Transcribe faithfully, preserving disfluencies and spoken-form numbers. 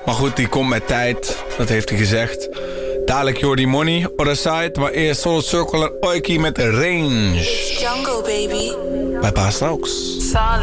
Maar goed, die komt met tijd. Dat heeft hij gezegd. Dadelijk Jordi Money, Other Side. Maar eerst Soul Circle en Oiki met de Range. Jungle, baby. Bij Pa Strauks.